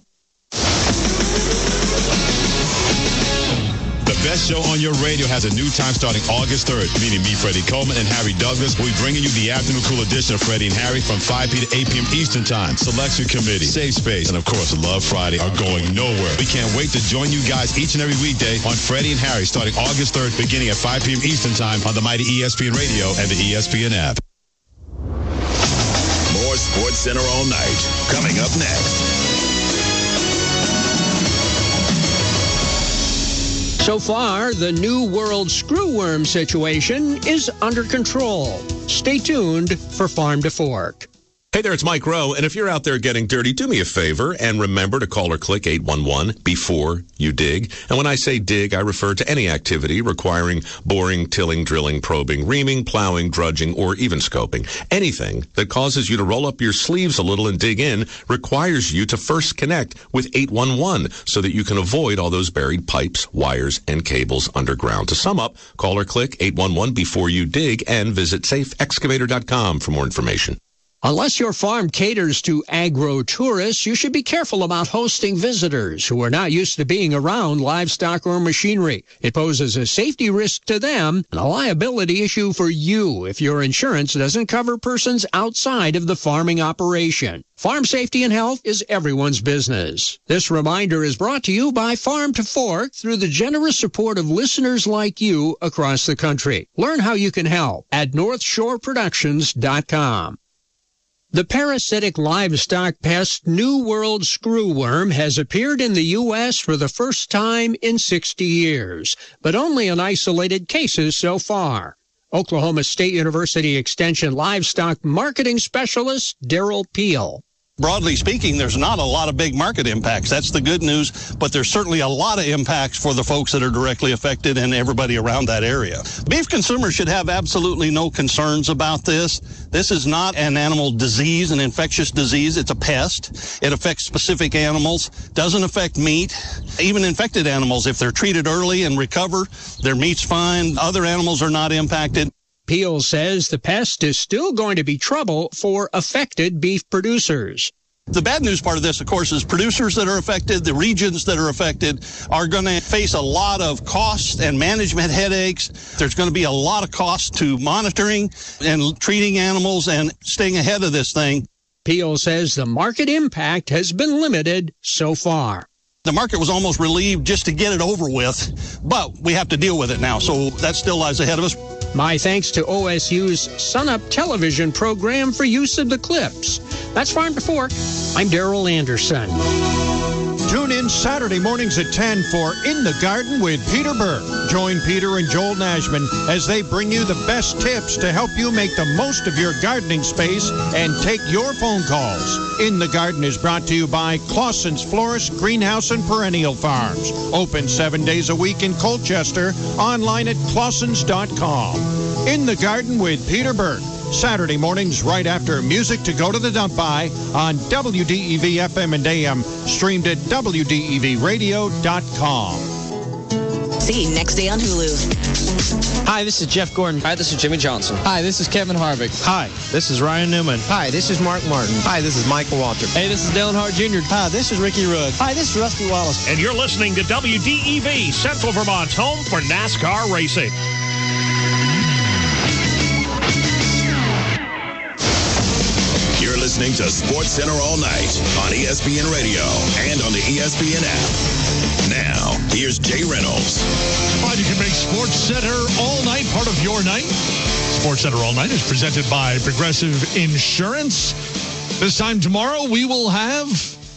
The best show on your radio has a new time starting August third, meaning me, Freddie Coleman, and Harry Douglas will be bringing you the afternoon cool edition of Freddie and Harry from five p.m. to eight p.m. Eastern Time. Selection Committee, Safe Space, and of course, Love Friday are going nowhere. We can't wait to join you guys each and every weekday on Freddie and Harry starting August third, beginning at five p.m. Eastern Time on the mighty E S P N Radio and the E S P N app. More SportsCenter All Night coming up next. So far, the New World screwworm situation is under control. Stay tuned for Farm to Fork. Hey there, it's Mike Rowe, and if you're out there getting dirty, do me a favor and remember to call or click eight one one before you dig. And when I say dig, I refer to any activity requiring boring, tilling, drilling, probing, reaming, plowing, drudging, or even scoping. Anything that causes you to roll up your sleeves a little and dig in requires you to first connect with eight one one so that you can avoid all those buried pipes, wires, and cables underground. To sum up, call or click eight one one before you dig and visit safe excavator dot com for more information. Unless your farm caters to agro-tourists, you should be careful about hosting visitors who are not used to being around livestock or machinery. It poses a safety risk to them and a liability issue for you if your insurance doesn't cover persons outside of the farming operation. Farm safety and health is everyone's business. This reminder is brought to you by Farm to Fork through the generous support of listeners like you across the country. Learn how you can help at north shore productions dot com. The parasitic livestock pest New World screwworm has appeared in the U S for the first time in sixty years, but only in isolated cases so far. Oklahoma State University Extension livestock marketing specialist Daryl Peel. Broadly speaking, there's not a lot of big market impacts. That's the good news, but there's certainly a lot of impacts for the folks that are directly affected and everybody around that area. Beef consumers should have absolutely no concerns about this. This is not an animal disease, an infectious disease. It's a pest. It affects specific animals, doesn't affect meat. Even infected animals, if they're treated early and recover, their meat's fine. Other animals are not impacted. Peel says the pest is still going to be trouble for affected beef producers. The bad news part of this, of course, is producers that are affected, the regions that are affected, are going to face a lot of costs and management headaches. There's going to be a lot of costs to monitoring and treating animals and staying ahead of this thing. Peel says the market impact has been limited so far. The market was almost relieved just to get it over with, but we have to deal with it now, so that still lies ahead of us. My thanks to O S U's Sunup television program for use of the clips. That's Farm to Fork. I'm Daryl Anderson. Tune in Saturday mornings at ten for In the Garden with Peter Burke. Join Peter and Joel Nashman as they bring you the best tips to help you make the most of your gardening space and take your phone calls. In the Garden is brought to you by Clausen's Florist, Greenhouse, and Perennial Farms. Open seven days a week in Colchester. Online at clausens dot com. In the Garden with Peter Burke. Saturday mornings right after Music to Go to the Dump By on W D E V F M and A M, streamed at W D E V radio dot com. See next day on Hulu. Hi, this is Jeff Gordon. Hi, this is Jimmy Johnson. Hi, this is Kevin Harvick. Hi, this is Ryan Newman. Hi, this is Mark Martin. Hi, this is Michael Waltrip. Hey, this is Dale Earnhardt Junior Hi, this is Ricky Rudd. Hi, this is Rusty Wallace. And you're listening to W D E V, Central Vermont's home for NASCAR racing. You're listening to Sports Center all night on E S P N Radio and on the E S P N app. Now, here's Jay Reynolds. All right, you can make Sports Center all night part of your night. Sports Center all night is presented by Progressive Insurance. This time tomorrow, we will have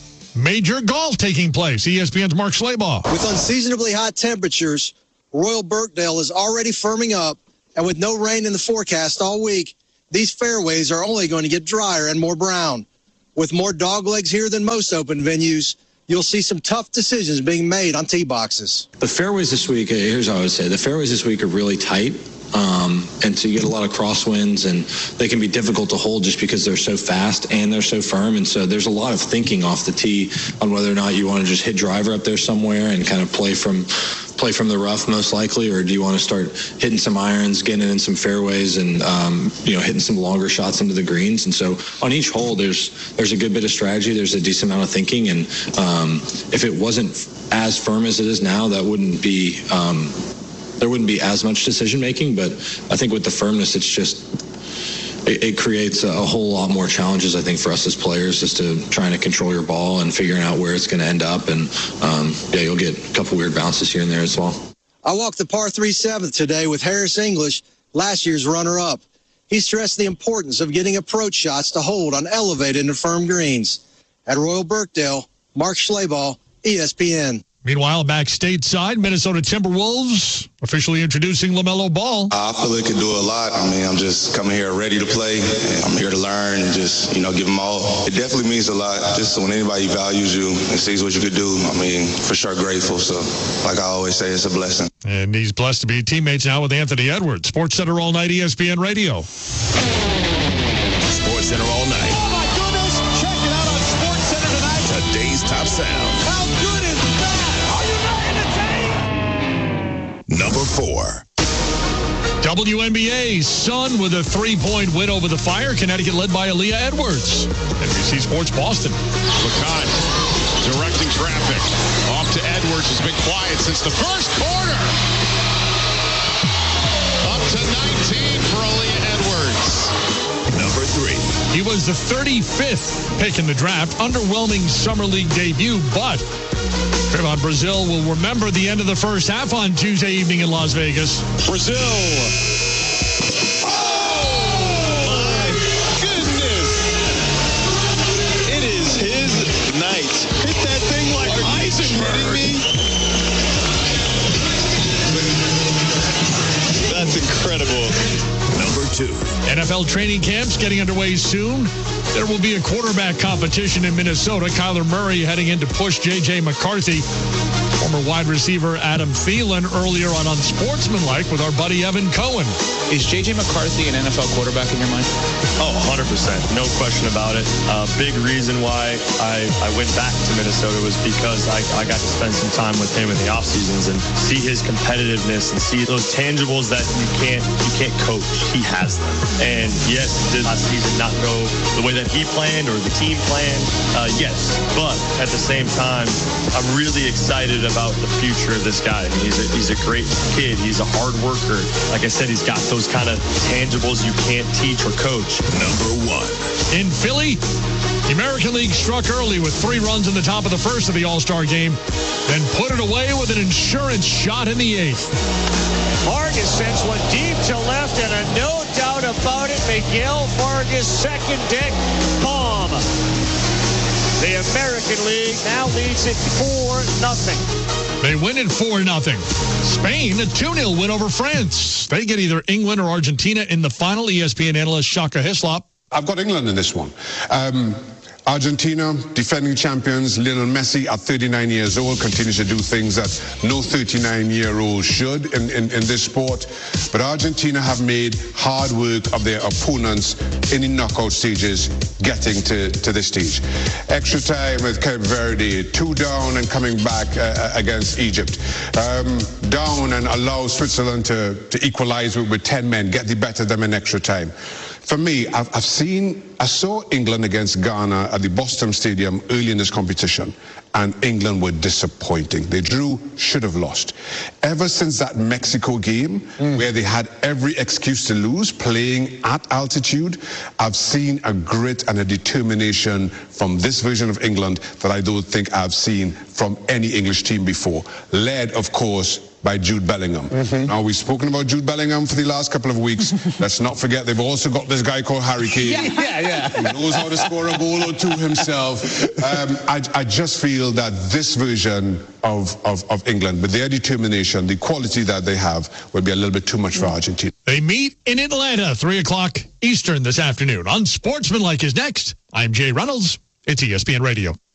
major golf taking place. E S P N's Mark Schlabach. With unseasonably hot temperatures, Royal Birkdale is already firming up, and with no rain in the forecast all week, these fairways are only going to get drier and more brown. With more dog legs here than most open venues, you'll see some tough decisions being made on tee boxes. The fairways this week, here's what I would say. The fairways this week are really tight. Um, and so you get a lot of crosswinds, and they can be difficult to hold just because they're so fast and they're so firm. And so there's a lot of thinking off the tee on whether or not you want to just hit driver up there somewhere and kind of play from play from the rough most likely, or do you want to start hitting some irons, getting in some fairways, and um, you know, hitting some longer shots into the greens. And so on each hole, there's there's a good bit of strategy. There's a decent amount of thinking, and um, if it wasn't as firm as it is now, that wouldn't be. Um, There wouldn't be as much decision making, but I think with the firmness, it's just it, it creates a, a whole lot more challenges. I think for us as players, just to trying to control your ball and figuring out where it's going to end up, and um, yeah, you'll get a couple weird bounces here and there as well. I walked the par three seventh today with Harris English, last year's runner-up. He stressed the importance of getting approach shots to hold on elevated and firm greens. At Royal Birkdale, Mark Schlabach, E S P N. Meanwhile, back stateside, Minnesota Timberwolves officially introducing LaMelo Ball. I feel it could do a lot. I mean, I'm just coming here ready to play. I'm here to learn and just, you know, give them all. It definitely means a lot. Just when anybody values you and sees what you could do, I mean, for sure grateful. So, like I always say, it's a blessing. And he's blessed to be teammates now with Anthony Edwards. Sports Center all night, E S P N Radio. Sports Center all night. Oh, my goodness. Check it out on Sports Center tonight. Today's top sound. How good is Number four. W N B A, Sun with a three-point win over the Fire. Connecticut led by Aaliyah Edwards. N B C Sports Boston. LeConte directing traffic. Off to Edwards. Has been quiet since the first quarter. Up to nineteen for Aaliyah Edwards. Number three. He was the thirty-fifth pick in the draft. Underwhelming Summer League debut, but Trevon Brazile will remember the end of the first half on Tuesday evening in Las Vegas. Brazile. Oh, my goodness. It is his night. Hit that thing like a Eisenberg. That's incredible. Number two. N F L training camps getting underway soon. There will be a quarterback competition in Minnesota. Kyler Murray heading in to push J J McCarthy. Former wide receiver Adam Thielen earlier on Unsportsmanlike with our buddy Evan Cohen. Is J J McCarthy an N F L quarterback in your mind? Oh, one hundred percent. No question about it. A uh, big reason why I, I went back to Minnesota was because I, I got to spend some time with him in the off seasons and see his competitiveness and see those tangibles that you can't you can't coach. He has them. And yes, did last season not go the way that he planned or the team planned? Uh, yes. But at the same time, I'm really excited about the future of this guy. I mean, he's a, he's a great kid. He's a hard worker. Like I said, he's got those kind of tangibles you can't teach or coach. Number one. In Philly, the American League struck early with three runs in the top of the first of the All-Star game, then put it away with an insurance shot in the eighth. Vargas sends one deep to left, and a no doubt about it, Miguel Vargas, second deck bomb. The American League now leads it four nothing. They win it four nothing. Spain, a two nil win over France. They get either England or Argentina in the final. E S P N analyst Shaka Hislop. I've got England in this one. Um, Argentina, defending champions, Lionel Messi at thirty-nine years old, continues to do things that no thirty-nine-year-old should in, in, in this sport. But Argentina have made hard work of their opponents in the knockout stages getting to, to this stage. Extra time with Cape Verde, two down and coming back uh, against Egypt. Um, down and allow Switzerland to, to equalize with, with ten men, get the better of them in extra time. For me, I've, I've seen, I saw England against Ghana at the Boston Stadium early in this competition, and England were disappointing. They drew, should have lost. Ever since that Mexico game, mm. where they had every excuse to lose, playing at altitude, I've seen a grit and a determination from this version of England that I don't think I've seen from any English team before. Led, of course, by Jude Bellingham. Mm-hmm. Now, we've spoken about Jude Bellingham for the last couple of weeks. Let's not forget they've also got this guy called Harry Kane. Yeah, yeah, yeah. He knows how to score a goal or two himself. Um, I, I just feel that this version of, of, of England, with their determination, the quality that they have, will be a little bit too much for Argentina. They meet in Atlanta, three o'clock Eastern this afternoon. Unsportsmanlike is next. I'm Jay Reynolds. It's E S P N Radio.